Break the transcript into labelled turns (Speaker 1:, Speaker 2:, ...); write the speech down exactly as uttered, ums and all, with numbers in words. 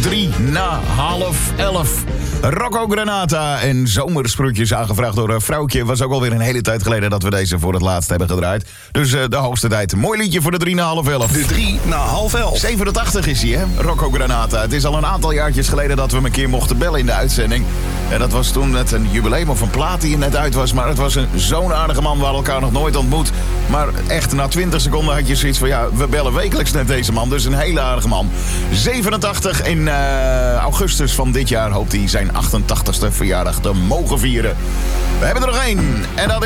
Speaker 1: drie na half elf. Rocco Granata en Zomersproetjes, aangevraagd door een vrouwtje. Was ook alweer een hele tijd geleden dat we deze voor het laatst hebben gedraaid. Dus uh, de hoogste tijd. Mooi liedje voor de drie na half elf.
Speaker 2: De drie na half elf.
Speaker 1: zevenentachtig is hij, hè? Rocco Granata. Het is al een aantal jaartjes geleden dat we hem een keer mochten bellen in de uitzending. En dat was toen net een jubileum of een plaat die er net uit was. Maar het was een zo'n aardige man, we hadden elkaar nog nooit ontmoet. Maar echt, na twintig seconden had je zoiets van... ja, we bellen wekelijks net deze man. Dus een hele aardige man. zevenentachtig in uh, augustus van dit jaar hoopt hij zijn achtentachtigste verjaardag te mogen vieren. We hebben er nog één. En dat